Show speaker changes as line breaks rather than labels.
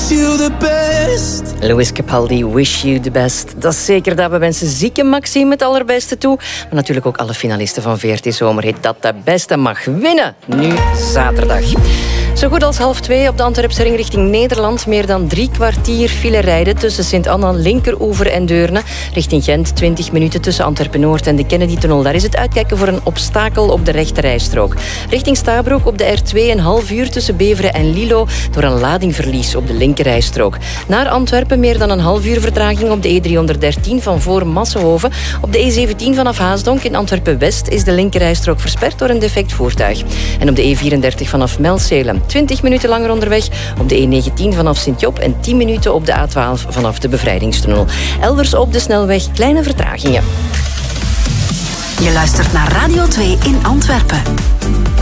wish you the best.
Louis Capaldi, wish you the best. Dat is zeker dat. We wensen zieke Maxime het allerbeste toe. Maar natuurlijk ook alle finalisten van VRT Zomerhit dat de beste mag winnen. Nu zaterdag. Zo goed als 1:30 op de Antwerpse ring richting Nederland. Meer dan 3 kwartier file rijden tussen Sint-Anna, Linkeroever en Deurne. Richting Gent 20 minuten tussen Antwerpen-Noord en de Kennedy-tunnel. Daar is het uitkijken voor een obstakel op de rechterrijstrook. Richting Stabroek op de R2 een half uur tussen Beveren en Lilo door een ladingverlies op de linkerrijstrook. Naar Antwerpen meer dan een half uur vertraging op de E313 van voor Massenhoven. Op de E17 vanaf Haasdonk in Antwerpen-West is de linkerrijstrook versperd door een defect voertuig. En op de E34 vanaf Melcelen 20 minuten langer onderweg. Op de E19 vanaf Sint-Job en 10 minuten op de A12 vanaf de Bevrijdingstunnel. Elders op de snelweg kleine vertragingen.
Je luistert naar Radio 2 in Antwerpen.